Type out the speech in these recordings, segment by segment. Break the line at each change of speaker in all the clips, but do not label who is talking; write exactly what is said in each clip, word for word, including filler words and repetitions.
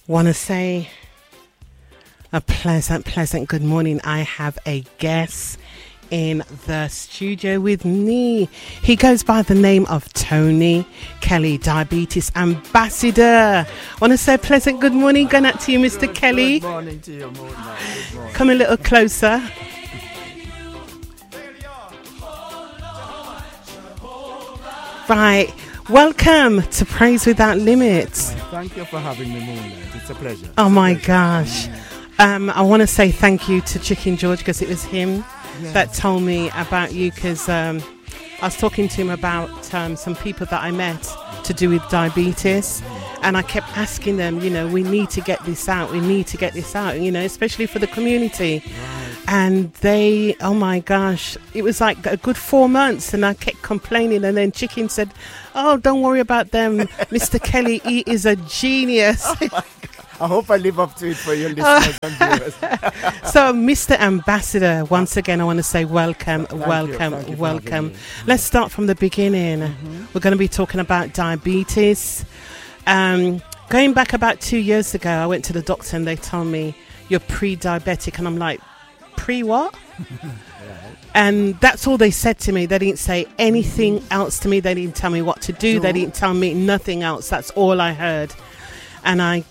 Want to say a pleasant, pleasant good morning. I have a guest in the studio with me. He goes by the name of Tony Kelly, Diabetes Ambassador. Want to say a pleasant good morning. Going out to you, Mister
Good,
Kelly.
Good morning to you, Moon. Good morning.
Come a little closer. Right. Welcome to Praise Without Limits.
Thank you for having me, Moonlight. It's a pleasure.
Oh
it's
my
pleasure.
gosh. Um, I want to say thank you to Chicken George because it was him
Yeah.
that told me about you, because um, I was talking to him about um, some people that I met to do with diabetes, and I kept asking them, you know, we need to get this out, we need to get this out, you know, especially for the community.
Right.
And they, oh my gosh, it was like a good four months and I kept complaining, and then Chicken said, oh, don't worry about them, Mister Kelly, he is a genius.
I hope I live up to it for your listeners and viewers.
So, Mister Ambassador, once again, I want to say welcome,
Thank
welcome,
you. Thank you for having
welcome.
me.
Let's start from the beginning.
Mm-hmm.
We're going to be talking about diabetes. Um, going back about two years ago, I went to the doctor and they told me you're pre-diabetic, and I'm like, pre what? And that's all they said to me. They didn't say anything else to me. They didn't tell me what to do.
No.
They didn't tell me nothing else. That's all I heard. And I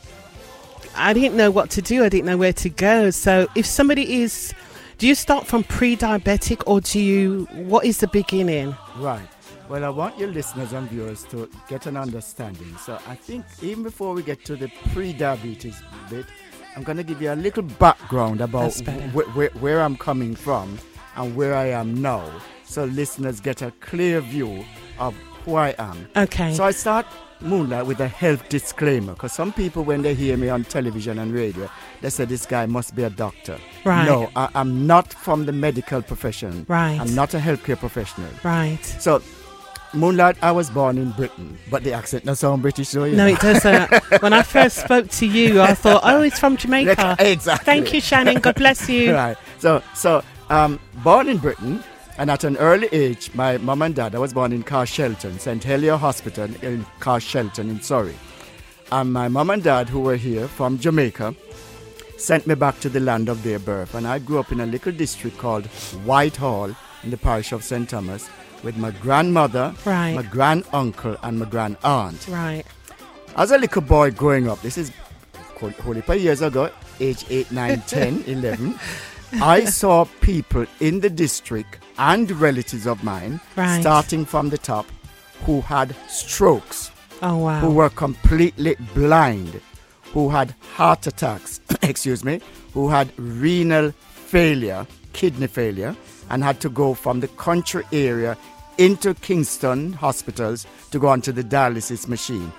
I didn't know what to do. I didn't know where to go. So if somebody is, do you start from pre-diabetic, or do you, what is the beginning?
Right. Well, I want your listeners and viewers to get an understanding. So I think even before we get to the pre-diabetes bit, I'm going to give you a little background about
That's better.
wh- wh- where I'm coming from and where I am now, so listeners get a clear view of who I am.
Okay.
So I start Moonlight with a health disclaimer, because some people, when they hear me on television and radio, they say this guy must be a doctor.
Right.
No, I, I'm not from the medical profession.
Right.
I'm not a healthcare professional.
Right.
So, Moonlight, I was born in Britain, but the accent doesn't sound British, so you
No,
know.
it doesn't. When I first spoke to you, I thought, oh, it's from Jamaica.
Exactly.
Thank you, Shannon. God bless you.
Right. So, so um, born in Britain, and at an early age, my mum and dad, I was born in Carshalton, Saint Helier Hospital in Carshalton in Surrey. And my mum and dad, who were here from Jamaica, sent me back to the land of their birth. And I grew up in a little district called Whitehall in the parish of Saint Thomas with my grandmother,
Right.
my grand-uncle, and my grand-aunt.
Right.
As a little boy growing up, this is a whole heap of years ago, age eight, nine, ten, eleven, I saw people in the district and relatives of mine,
Right.
starting from the top, who had strokes,
Oh, wow.
who were completely blind, who had heart attacks, excuse me, who had renal failure, kidney failure, and had to go from the country area into Kingston hospitals to go onto the dialysis machine.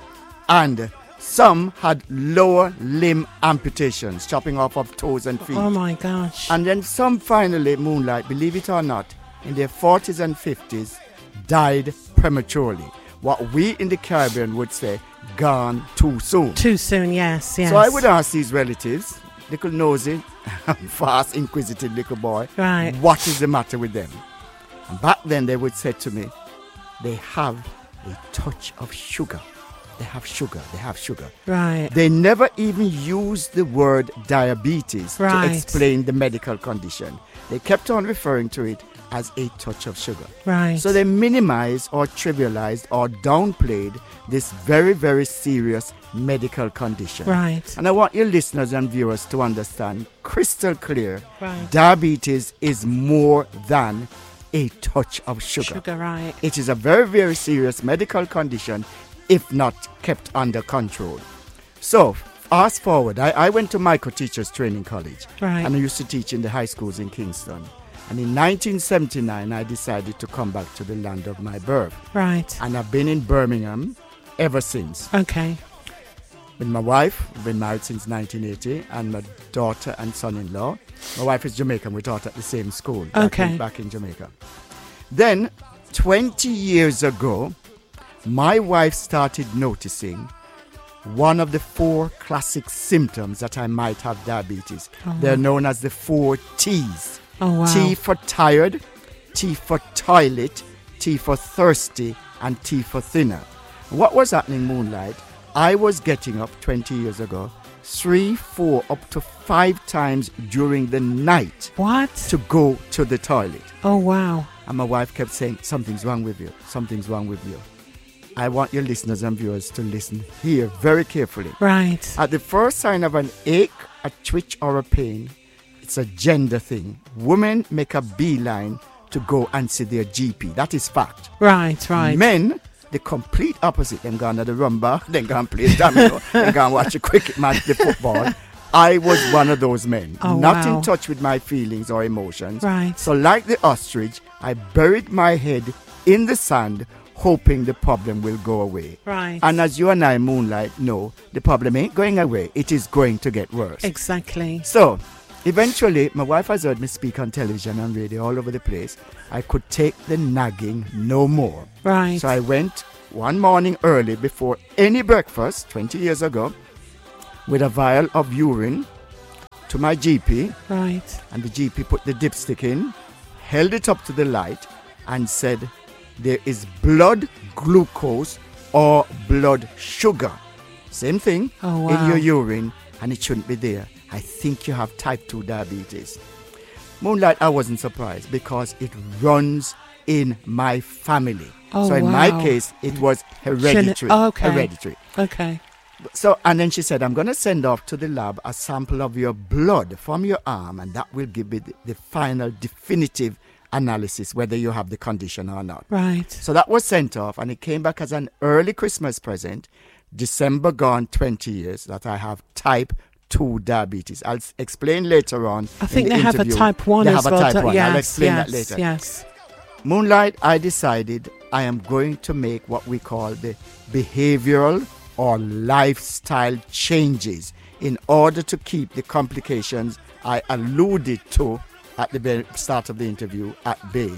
And some had lower limb amputations, chopping off of toes and feet.
Oh, my gosh.
And then some finally, Moonlight, believe it or not, in their forties and fifties, died prematurely. What we in the Caribbean would say, gone too soon.
Too soon, yes, yes.
So I would ask these relatives, little nosy, fast, inquisitive little boy,
Right.
what is the matter with them? And back then they would say to me, they have a touch of sugar. They have sugar, they have sugar.
Right.
They never even used the word diabetes
Right.
to explain the medical condition. They kept on referring to it as a touch of sugar.
Right.
So they minimized or trivialized or downplayed this very, very serious medical condition.
Right.
And I want your listeners and viewers to understand crystal clear,
Right.
diabetes is more than a touch of sugar.
Sugar, right.
It is a very, very serious medical condition if not kept under control. So, fast forward, I, I went to Micro Teachers Training College.
Right.
And I used to teach in the high schools in Kingston. And in nineteen seventy-nine, I decided to come back to the land of my birth.
Right.
And I've been in Birmingham ever since.
Okay.
With my wife, we've been married since nineteen eighty, and my daughter and son-in-law. My wife is Jamaican, we taught at the same school back,
Okay.
in, back in Jamaica. Then, twenty years ago, my wife started noticing one of the four classic symptoms that I might have diabetes.
Oh,
They're
wow.
known as the four T's.
Oh, wow.
T for tired, T for toilet, T for thirsty, and T for thinner. What was happening, Moonlight? I was getting up twenty years ago, three, four, up to five times during the night.
What?
To go to the toilet.
Oh, wow.
And my wife kept saying, something's wrong with you. Something's wrong with you. I want your listeners and viewers to listen here very carefully.
Right.
At the first sign of an ache, a twitch, or a pain, it's a gender thing. Women make a beeline to go and see their G P. That is fact.
Right, right.
Men, the complete opposite. Them gone to the rumba, then go and play domino, then go and watch a cricket match, the football. I was one of those men,
oh,
not
wow.
in touch with my feelings or emotions.
Right.
So like the ostrich, I buried my head in the sand, hoping the problem will go away.
Right.
And as you and I, Moonlight, know, the problem ain't going away. It is going to get worse.
Exactly.
So, eventually, my wife has heard me speak on television and radio all over the place. I could take the nagging no more.
Right.
So I went one morning early before any breakfast, twenty years ago, with a vial of urine to my G P.
Right.
And the G P put the dipstick in, held it up to the light, and said, there is blood glucose or blood sugar. Same thing
oh, wow.
in your urine, and it shouldn't be there. I think you have type two diabetes. Moonlight, I wasn't surprised because it runs in my family.
Oh,
so in
wow.
my case, it was hereditary.
Oh, okay.
Hereditary.
Okay.
So, and then she said, I'm going to send off to the lab a sample of your blood from your arm, and that will give me the, the final definitive analysis whether you have the condition or not.
Right.
So that was sent off, and it came back as an early Christmas present, December gone twenty years, that I have type two diabetes. I'll s- explain later on.
I think
in the
they have
interview.
a type one
they
as
have
well.
a type one.
Yes,
I'll explain
yes,
that later.
Yes.
Moonlight, I decided I am going to make what we call the behavioral or lifestyle changes in order to keep the complications I alluded to at the very start of the interview at bay.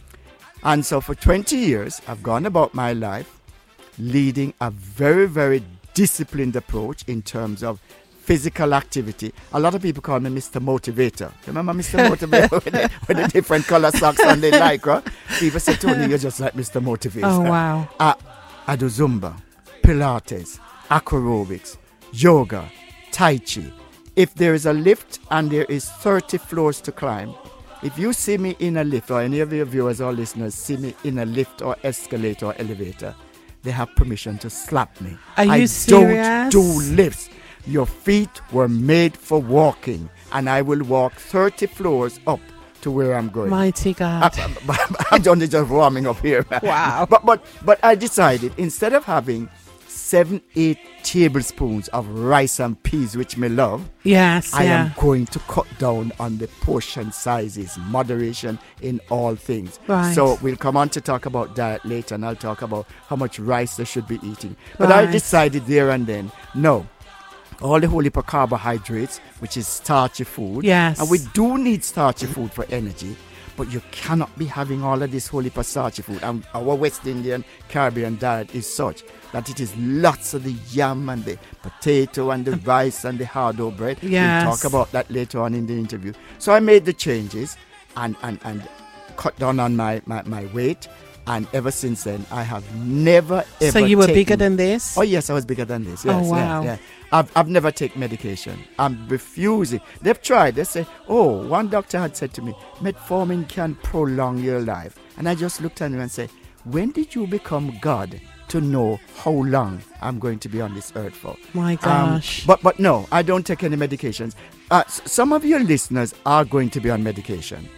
And so for twenty years, I've gone about my life leading a very, very disciplined approach in terms of physical activity. A lot of people call me Mister Motivator. Remember Mister Motivator with, the, with the different color socks and the lycra? People say, Tony, you're just like Mister Motivator.
Oh, wow.
Uh, I do Zumba, Pilates, aquarobics, yoga, Tai Chi. If there is a lift and there is thirty floors to climb, if you see me in a lift, or any of your viewers or listeners see me in a lift or escalator or elevator, they have permission to slap me.
Are you
I
serious?
don't do lifts. Your feet were made for walking, and I will walk thirty floors up to where I'm going.
Mighty God.
I, I'm only just warming up here.
Wow.
But, but, but I decided, instead of having seven, eight tablespoons of rice and peas, which me love,
Yes,
I
yeah.
am going to cut down on the portion sizes, moderation in all things.
Right.
So we'll come on to talk about diet later, and I'll talk about how much rice they should be eating. But I
Right.
decided there and then, no, all the whole heap of carbohydrates, which is starchy food.
Yes.
And we do need starchy food for energy, but you cannot be having all of this whole heap of starchy food. And our West Indian Caribbean diet is such that it is lots of the yam and the potato and the rice and the hard-dough bread.
Yes.
We'll talk about that later on in the interview. So I made the changes and, and, and cut down on my, my, my weight. And ever since then, I have never, ever
So you were
taken,
bigger than this?
Oh, yes, I was bigger than this. Yes,
Oh, wow.
Yeah, yeah. I've, I've never taken medication. I'm refusing. They've tried. They say, oh, one doctor had said to me, metformin can prolong your life. And I just looked at him and said, when did you become God to know how long I'm going to be on this earth for?
My gosh.
Um, but, but no, I don't take any medications. Uh, s- some of your listeners are going to be on medication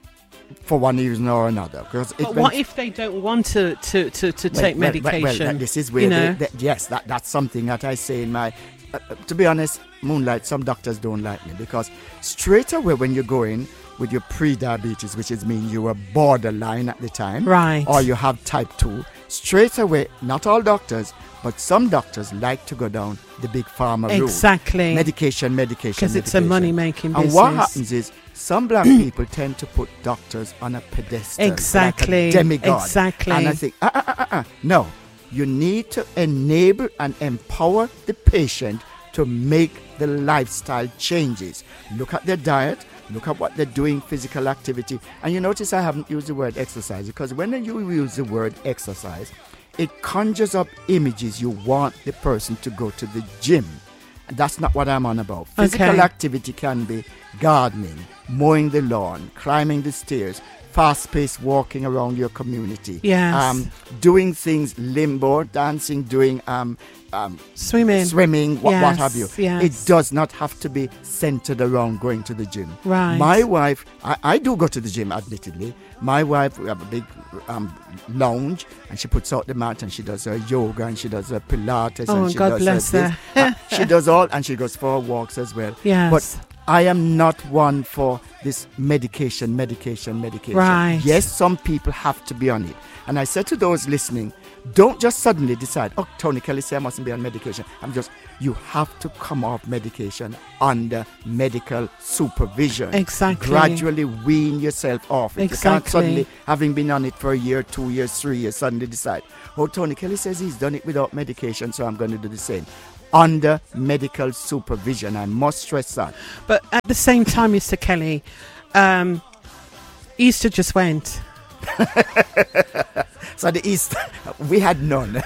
for one reason or another. Because
But what if they don't want to, to, to, to take
well,
medication?
Well, well, well, this is where,
you know?
they, they, yes, that, that's something that I say in my, uh, uh, to be honest, Moonlight, some doctors don't like me because straight away when you go in with your pre-diabetes, which is mean you were borderline at the time,
Right.
or you have type two, straight away, not all doctors, but some doctors like to go down the big pharma route.
Exactly.
Medication, medication,
Because it's a
medication.
money-making business.
And what happens is some black people tend to put doctors on a pedestal.
Exactly.
Like a demigod.
Exactly.
And I think, uh, uh, uh, uh, no, you need to enable and empower the patient to make the lifestyle changes. Look at their diet. Look at what they're doing, physical activity. And you notice I haven't used the word exercise because when you use the word exercise, it conjures up images. You want the person to go to the gym. That's not what I'm on about. Physical
Okay.
activity can be gardening, mowing the lawn, climbing the stairs, fast-paced walking around your community.
Yes.
Um, doing things, limbo, dancing, doing um, um,
Swimming.
swimming, what, what
Yes,
have you.
yes.
It does not have to be centered around going to the gym.
Right.
My wife, I, I do go to the gym, admittedly. My wife, we have a big um, lounge, and she puts out the mat, and she does her yoga, and she does her Pilates,
Oh,
and she
God
does
bless
her,
her.
this. Uh, she does all, and she goes for walks as well.
Yes.
But I am not one for this medication, medication, medication.
Right.
Yes, some people have to be on it. And I said to those listening, don't just suddenly decide, oh, Tony Kelly said I mustn't be on medication. I'm just, you have to come off medication under medical supervision.
Exactly.
Gradually wean yourself off it. You can't
Exactly.
suddenly, having been on it for a year, two years, three years, suddenly decide, oh, Tony Kelly says he's done it without medication, so I'm going to do the same. Under medical supervision. I must stress that.
But at the same time, Mister Kelly, um, Easter just went.
So the East, we had none.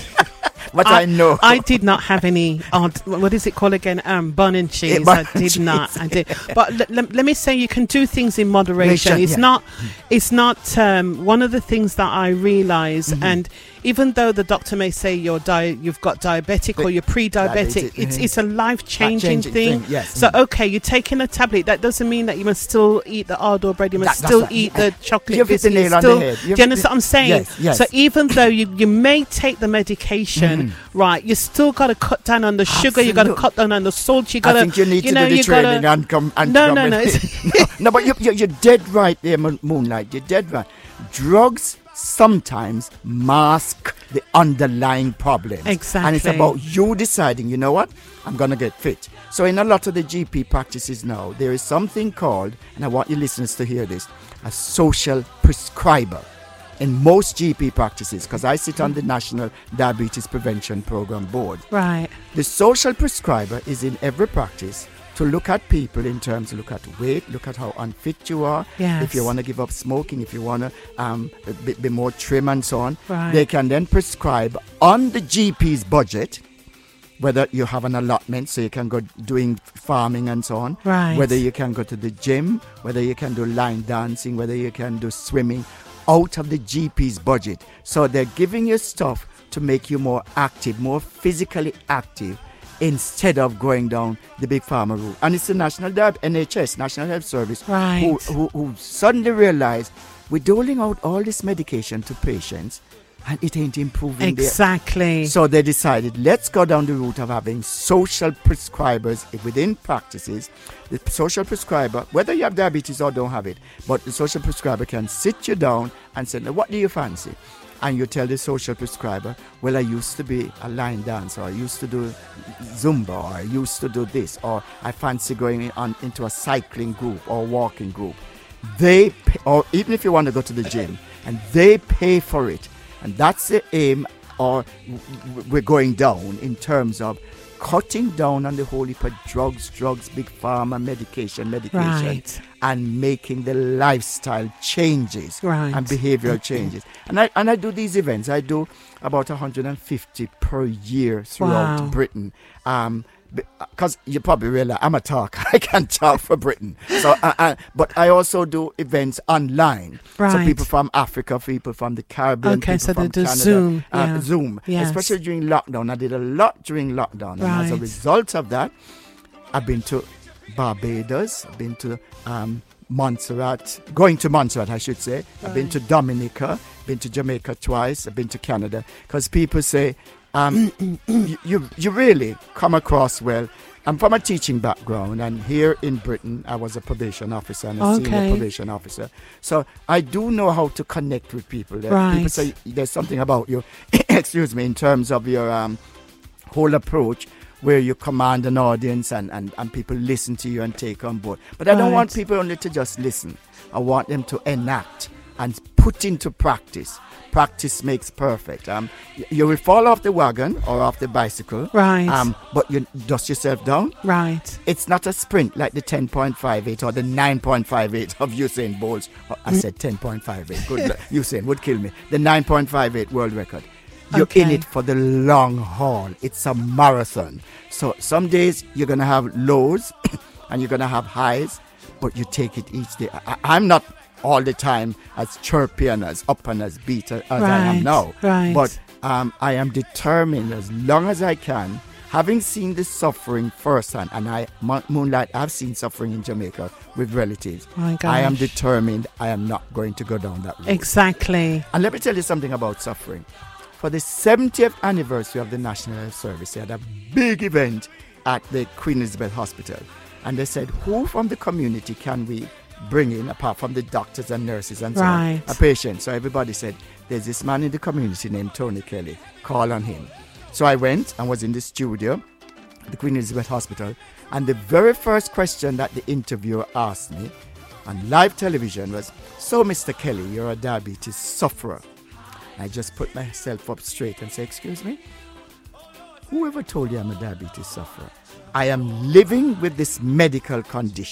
But
I,
I, know.
I did not have any, odd, what is it called again? Um, bun and cheese.
Yeah, bun
I did
and
not.
cheese.
I did. But l- l- let me say, you can do things in moderation.
Nation,
It's
yeah.
not, it's not, um, one of the things that I realize,
Mhm.
and even though the doctor may say you're di- you've got diabetic or you're pre-diabetic,
Diabetic,
it's,
mhm.
it's a life-changing
Changing
thing.
Yes.
So, okay, you're taking a tablet. That doesn't mean that you must still eat the hard bread. You must
That- that's
still
right.
eat the chocolate
You've hit the
biscuit.
nail on
still,
the head.
do
You've
you understand
hit-
what I'm saying?
Yes, yes.
So even though you, you may take the medication,
Mhm.
right, you still got to cut down on the sugar. You got to
Absolutely.
cut down on the salt. You got
I
to.
think you need
you
to
know,
do the
you
training
gotta-
and come and
No,
come
no,
with
no,
it. no, no, but you're, you're, you're dead right there, Moon- Moonlight. You're dead right. Drugs sometimes mask the underlying problems. And it's
Exactly.
about you deciding, you know what, I'm going to get fit. So in a lot of the G P practices now, there is something called, and I want your listeners to hear this, a social prescriber. In most G P practices, because I sit on the National Diabetes Prevention Program Board,
Right.
the social prescriber is in every practice to look at people in terms of look at weight, look at how unfit you are.
Yes.
If you want to give up smoking, if you want to um, be, be more trim and so on,
Right.
they can then prescribe on the G P's budget, whether you have an allotment so you can go doing farming and so on,
Right.
whether you can go to the gym, whether you can do line dancing, whether you can do swimming, out of the G P's budget. So they're giving you stuff to make you more active, more physically active, instead of going down the big pharma route. And it's the National Diab- N H S, National Health Service,
Right.
who, who, who suddenly realized we're doling out all this medication to patients and it ain't improving their.
Exactly.
So they decided, let's go down the route of having social prescribers within practices. The social prescriber, whether you have diabetes or don't have it, but the social prescriber can sit you down and say, now, what do you fancy? And you tell the social prescriber, well, I used to be a line dancer, or I used to do Zumba, or I used to do this, or I fancy going on into a cycling group or walking group. They pay, or even if you want to go to the gym, and they pay for it. And that's the aim, or w- w- we're going down in terms of cutting down on the whole heap of drugs, drugs, big pharma, medication, medication,
Right.
and making the lifestyle changes
Right.
and behavioral changes. And I and I do these events. I do about one hundred fifty per year throughout
Wow.
Britain. Um, because you probably realize I'm a talker. I can talk for Britain. So, uh, uh, but I also do events online. So
Right.
people from Africa, people from the Caribbean,
Okay,
people
so they
from
do
Canada,
Zoom,
uh,
yeah.
Zoom,
Yes.
especially during lockdown. I did a lot during lockdown, and as a
Right.
result of that, I've been to Barbados, I've been to um, Montserrat, going to Montserrat, I should say. I've been
Right.
to Dominica, been to Jamaica twice, I've been to Canada, because people say, um, you, you you really come across well. I'm from a teaching background, and here in Britain, I was a probation officer and a
Okay.
senior probation officer. So I do know how to connect with people. There-
Right.
People say there's something about you, excuse me, in terms of your um, whole approach, where you command an audience and, and, and people listen to you and take on board. But I don't want
Right.
people only to just listen. I want them to enact and put into practice. Practice makes perfect. Um, y- you will fall off the wagon or off the bicycle.
Right.
Um, but you dust yourself down.
Right.
It's not a sprint like the ten point five eight or the nine point five eight of Usain Bolt. Oh, I said ten point five eight. Good luck. Usain would kill me. The nine point five eight world record. You're
Okay.
in it for the long haul. It's a marathon. So some days you're going to have lows and you're going to have highs, but you take it each day. I, I'm not all the time as chirpy and as up and as beat as I am
Right,
now.
right.
But um, I am determined as long as I can, having seen the suffering firsthand, and I, Mo- Moonlight, I've seen suffering in Jamaica with relatives.
My
I am
gosh.
determined I am not going to go down that road.
Exactly.
And let me tell you something about suffering. For the seventieth anniversary of the National Health Service, they had a big event at the Queen Elizabeth Hospital. And they said, who from the community can we bring in, apart from the doctors and nurses and so
Right.
on, a patient? So everybody said, there's this man in the community named Tony Kelly. Call on him. So I went and was in the studio at the Queen Elizabeth Hospital. And the very first question that the interviewer asked me on live television was, so Mister Kelly, you're a diabetes sufferer. I just put myself up straight and say, excuse me? Whoever told you I'm a diabetes sufferer? I am living with this medical condition.